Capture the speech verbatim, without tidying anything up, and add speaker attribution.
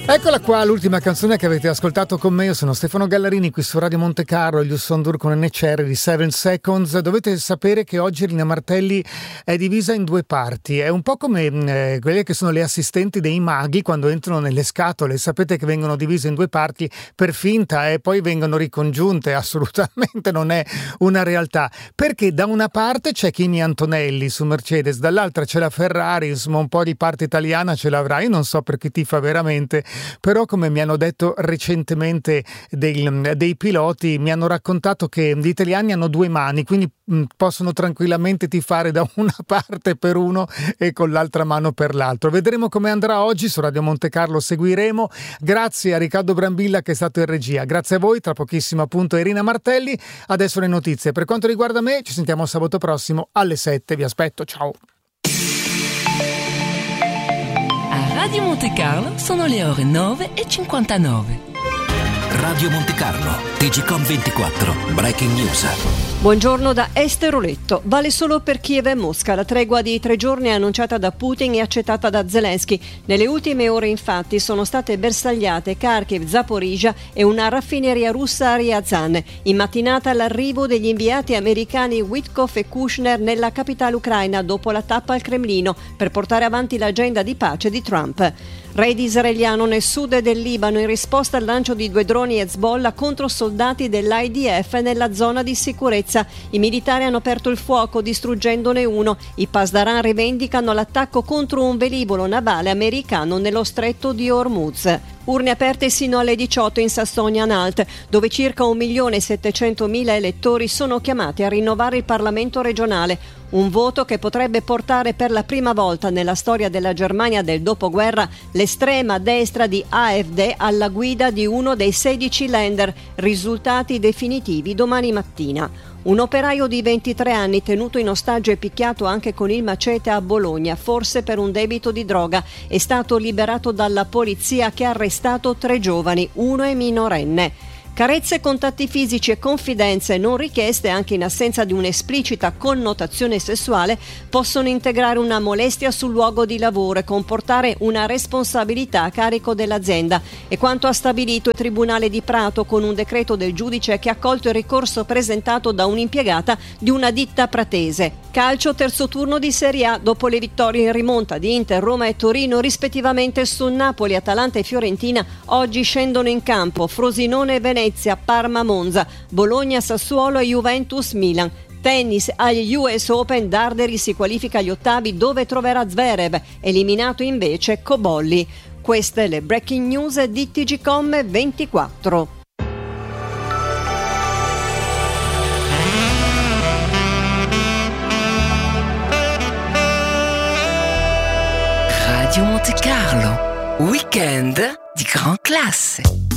Speaker 1: Eccola qua, l'ultima canzone che avete ascoltato con me. Io sono Stefano Gallarini, qui su Radio Monte Carlo, gli Sondur con N C R di Seven Seconds. Dovete sapere che oggi Rina Martelli è divisa in due parti. È un po' come eh, quelle che sono le assistenti dei maghi quando entrano nelle scatole. Sapete che vengono divise in due parti per finta e poi vengono ricongiunte. Assolutamente non è una realtà. Perché da una parte c'è Kimi Antonelli su Mercedes, dall'altra c'è la Ferrari, insomma un po' di parte italiana ce l'avrà. Io non so per chi tifa veramente, però come mi hanno detto recentemente dei, dei piloti, mi hanno raccontato che gli italiani hanno due mani, quindi mh, possono tranquillamente tifare da una parte per uno e con l'altra mano per l'altro. Vedremo come andrà oggi su Radio Monte Carlo, seguiremo. Grazie a Riccardo Brambilla che è stato in regia, grazie a voi, tra pochissimo appunto Rina Martelli. Adesso le notizie. Per quanto riguarda me, ci sentiamo sabato prossimo alle sette, vi aspetto, ciao.
Speaker 2: Radio Monte Carlo sono le ore nove e cinquantanove.
Speaker 3: Radio Monte Carlo, T G Com ventiquattro, Breaking News.
Speaker 4: Buongiorno da Esther Oletto. Vale solo per Kiev e Mosca. La tregua di tre giorni annunciata da Putin e accettata da Zelensky. Nelle ultime ore infatti sono state bersagliate Kharkiv, Zaporizhia e una raffineria russa a Ryazan. In mattinata l'arrivo degli inviati americani Witkoff e Kushner nella capitale ucraina dopo la tappa al Cremlino per portare avanti l'agenda di pace di Trump. Raid israeliano nel sud del Libano in risposta al lancio di due droni Hezbollah contro soldati dell'I D F nella zona di sicurezza. I militari hanno aperto il fuoco distruggendone uno. I Pasdaran rivendicano l'attacco contro un velivolo navale americano nello stretto di Hormuz. Urne aperte sino alle diciotto in Sassonia-Anhalt, dove circa un milione e settecentomila elettori sono chiamati a rinnovare il Parlamento regionale. Un voto che potrebbe portare per la prima volta nella storia della Germania del dopoguerra l'estrema destra di A F D alla guida di uno dei sedici Länder. Risultati definitivi domani mattina. Un operaio di ventitré anni tenuto in ostaggio e picchiato anche con il macete a Bologna, forse per un debito di droga, è stato liberato dalla polizia che ha arrestato tre giovani, uno è minorenne. Carezze, contatti fisici e confidenze non richieste anche in assenza di un'esplicita connotazione sessuale possono integrare una molestia sul luogo di lavoro e comportare una responsabilità a carico dell'azienda. E quanto ha stabilito il Tribunale di Prato con un decreto del giudice che ha accolto il ricorso presentato da un'impiegata di una ditta pratese. Calcio, terzo turno di Serie A dopo le vittorie in rimonta di Inter, Roma e Torino rispettivamente su Napoli, Atalanta e Fiorentina. Oggi scendono in campo Frosinone e Venezia, Parma, Monza, Bologna, Sassuolo e Juventus, Milan. Tennis, agli U S Open Darderi si qualifica agli ottavi dove troverà Zverev, eliminato invece Cobolli. Queste le breaking news di T G Com ventiquattro.
Speaker 2: Radio Monte Carlo, weekend di gran classe.